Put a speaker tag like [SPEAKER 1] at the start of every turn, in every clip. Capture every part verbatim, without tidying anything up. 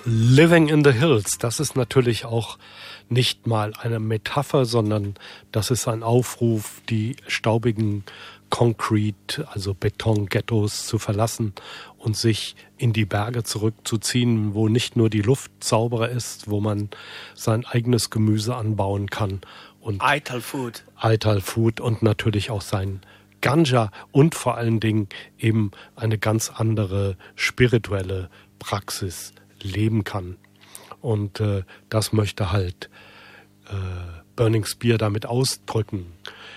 [SPEAKER 1] Living in the Hills, das ist natürlich auch nicht mal eine Metapher, sondern das ist ein Aufruf, die staubigen Concrete, also Beton-Ghettos zu verlassen und sich in die Berge zurückzuziehen, wo nicht nur die Luft sauberer ist, wo man sein eigenes Gemüse anbauen kann. Und
[SPEAKER 2] Ital Food.
[SPEAKER 1] Ital Food und natürlich auch sein Ganja und vor allen Dingen eben eine ganz andere spirituelle Praxis leben kann. Und äh, das möchte halt äh, Burning Spear damit ausdrücken.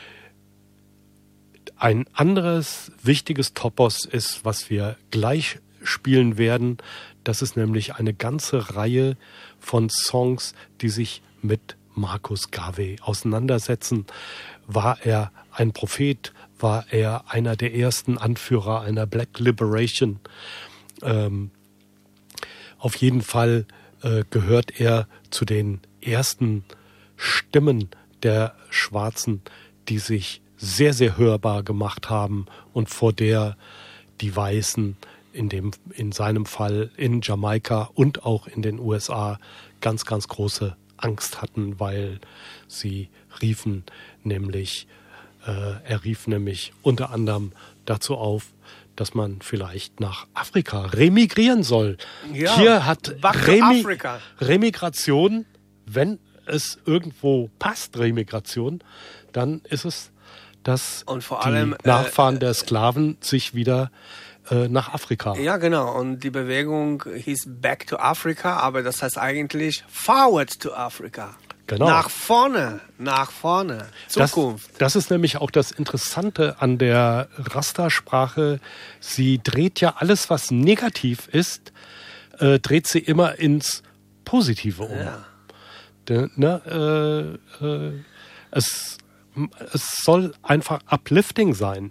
[SPEAKER 1] Ein anderes wichtiges Topos ist, was wir gleich spielen werden. Das ist nämlich eine ganze Reihe von Songs, die sich mit Marcus Garvey auseinandersetzen. War er ein Prophet? War er einer der ersten Anführer einer Black Liberation? Ähm, auf jeden Fall äh, gehört er zu den ersten Stimmen der Schwarzen, die sich sehr, sehr hörbar gemacht haben und vor der die Weißen in dem, in seinem Fall in Jamaika und auch in den U S A ganz, ganz große Angst hatten, weil sie riefen nämlich, äh, er rief nämlich unter anderem dazu auf, dass man vielleicht nach Afrika remigrieren soll.
[SPEAKER 2] Ja,
[SPEAKER 1] Hier hat Remi-
[SPEAKER 2] Afrika.
[SPEAKER 1] Remigration, wenn es irgendwo passt, Remigration, dann ist es, dass
[SPEAKER 2] Und vor
[SPEAKER 1] die
[SPEAKER 2] allem,
[SPEAKER 1] Nachfahren
[SPEAKER 2] äh,
[SPEAKER 1] der Sklaven sich wieder äh, nach Afrika.
[SPEAKER 2] Ja, genau. Und die Bewegung hieß Back to Africa, aber das heißt eigentlich Forward to Africa.
[SPEAKER 1] Genau.
[SPEAKER 2] Nach vorne, nach vorne, Zukunft.
[SPEAKER 1] Das, das ist nämlich auch das Interessante an der Rasta-Sprache. Sie dreht ja alles, was negativ ist, äh, dreht sie immer ins Positive um.
[SPEAKER 2] Ja.
[SPEAKER 1] De, ne, äh, äh, es, es soll einfach uplifting sein.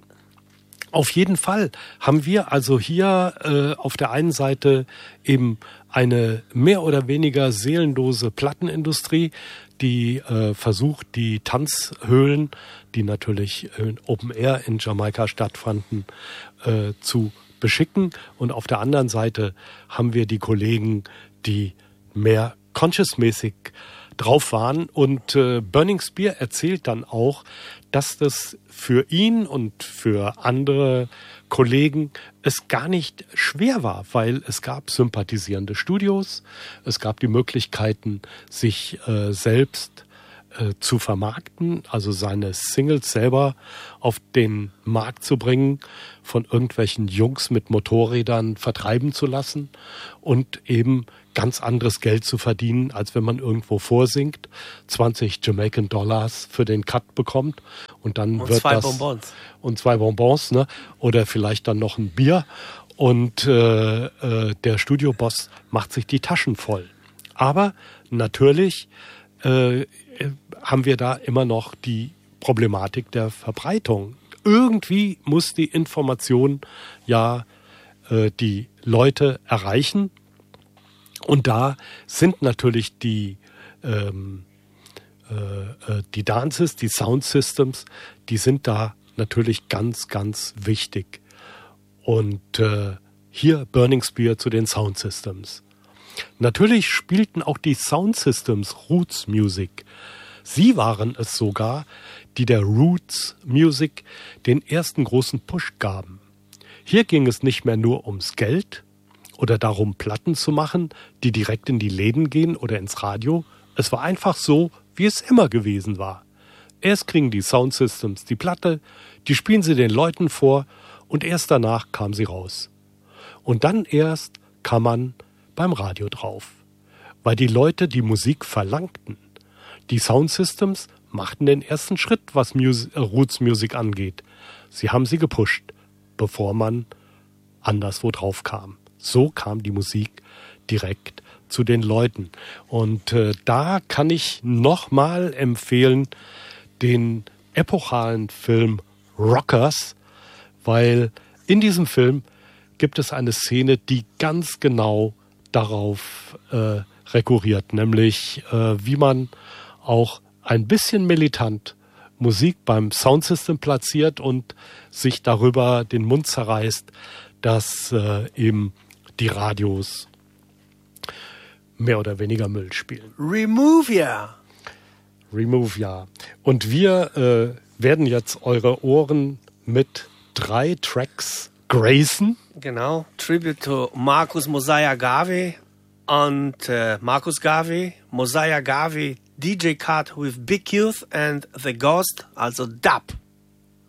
[SPEAKER 1] Auf jeden Fall haben wir also hier äh, auf der einen Seite eben eine mehr oder weniger seelenlose Plattenindustrie, die äh, versucht, die Tanzhöhlen, die natürlich in Open Air in Jamaika stattfanden, äh, zu beschicken. Und auf der anderen Seite haben wir die Kollegen, die mehr conscious-mäßig drauf waren. Und äh, Burning Spear erzählt dann auch, dass das für ihn und für andere Kollegen es gar nicht schwer war, weil es gab sympathisierende Studios, es gab die Möglichkeiten, sich äh, selbst äh, zu vermarkten, also seine Singles selber auf den Markt zu bringen, von irgendwelchen Jungs mit Motorrädern vertreiben zu lassen und eben ganz anderes Geld zu verdienen, als wenn man irgendwo vorsingt, zwanzig Jamaican Dollars für den Cut bekommt und dann
[SPEAKER 2] Und
[SPEAKER 1] wird
[SPEAKER 2] zwei
[SPEAKER 1] das
[SPEAKER 2] Bonbons.
[SPEAKER 1] und zwei Bonbons, ne? Oder vielleicht dann noch ein Bier und äh, äh, der Studioboss macht sich die Taschen voll. Aber natürlich äh, haben wir da immer noch die Problematik der Verbreitung. Irgendwie muss die Information ja äh, die Leute erreichen. Und da sind natürlich die, ähm, äh, die Dances, die Sound Systems, die sind da natürlich ganz, ganz wichtig. Und äh, hier Burning Spear zu den Sound Systems. Natürlich spielten auch die Sound Systems Roots Music. Sie waren es sogar, die der Roots Music den ersten großen Push gaben. Hier ging es nicht mehr nur ums Geld oder darum, Platten zu machen, die direkt in die Läden gehen oder ins Radio. Es war einfach so, wie es immer gewesen war. Erst kriegen die Sound Systems die Platte, die spielen sie den Leuten vor und erst danach kam sie raus. Und dann erst kam man beim Radio drauf, weil die Leute die Musik verlangten. Die Sound Systems machten den ersten Schritt, was Mus- äh, Roots Music angeht. Sie haben sie gepusht, bevor man anderswo drauf kam. So kam die Musik direkt zu den Leuten. Und äh, da kann ich nochmal empfehlen den epochalen Film Rockers, weil in diesem Film gibt es eine Szene, die ganz genau darauf äh, rekurriert, nämlich äh, wie man auch ein bisschen militant Musik beim Soundsystem platziert und sich darüber den Mund zerreißt, dass äh, eben die Radios mehr oder weniger Müll spielen.
[SPEAKER 2] Remove ya.
[SPEAKER 1] Remove, ja. Und wir äh, werden jetzt eure Ohren mit drei Tracks gracen.
[SPEAKER 2] Genau. Tribute to Marcus Mosiah Garvey und äh, Marcus Garvey, Mosiah Garvey, D J Cut with Big Youth and The Ghost, also Dub.